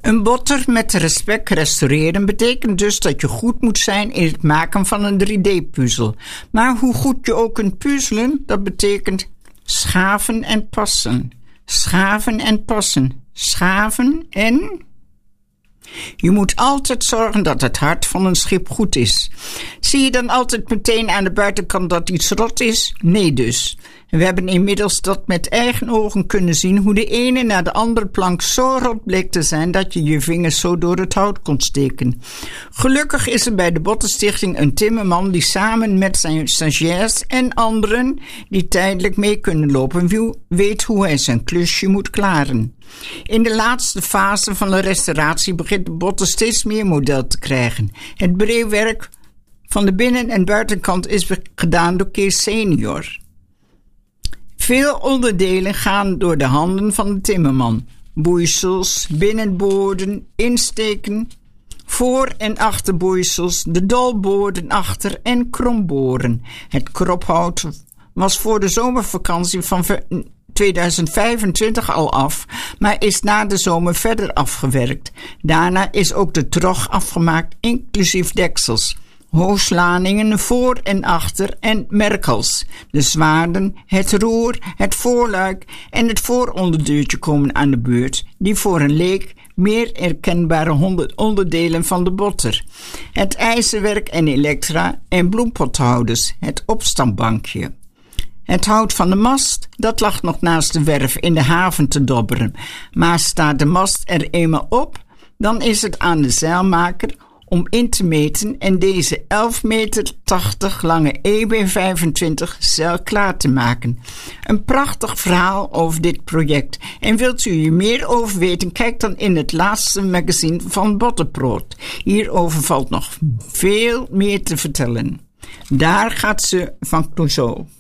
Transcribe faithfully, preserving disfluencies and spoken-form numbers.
Een botter met respect restaureren betekent dus dat je goed moet zijn in het maken van een drie D-puzzel. Maar hoe goed je ook kunt puzzelen, dat betekent schaven en passen. Schaven en passen. Schaven en... Je moet altijd zorgen dat het hart van een schip goed is. Zie je dan altijd meteen aan de buitenkant dat iets rot is? Nee dus. We hebben inmiddels dat met eigen ogen kunnen zien hoe de ene na de andere plank zo rot bleek te zijn dat je je vingers zo door het hout kon steken. Gelukkig is er bij de Bottenstichting een timmerman die samen met zijn stagiairs en anderen die tijdelijk mee kunnen lopen weet hoe hij zijn klusje moet klaren. In de laatste fase van de restauratie begint de botter steeds meer model te krijgen. Het breeuwwerk van de binnen- en buitenkant is gedaan door Kees senior. Veel onderdelen gaan door de handen van de timmerman. Boeisels, binnenboorden, insteken, voor- en achterboeisels, de dolboorden achter en kromboren. Het krophout was voor de zomervakantie van tweeduizend vijfentwintig al af, maar is na de zomer verder afgewerkt. Daarna is ook de trog afgemaakt, inclusief deksels, hoosladingen voor en achter en merkels. De zwaarden, het roer, het voorluik en het vooronderdeurtje komen aan de beurt, die voor een leek meer herkenbare onderdelen van de botter. Het ijzerwerk en elektra en bloempothouders, het opstapbankje. Het hout van de mast, dat lag nog naast de werf in de haven te dobberen. Maar staat de mast er eenmaal op, dan is het aan de zeilmaker om in te meten en deze elf meter tachtig lange E B vijfentwintig zeil klaar te maken. Een prachtig verhaal over dit project. En wilt u hier meer over weten, kijk dan in het laatste magazine van Botterproot. Hierover valt nog veel meer te vertellen. Daar gaat ze van Clouseau.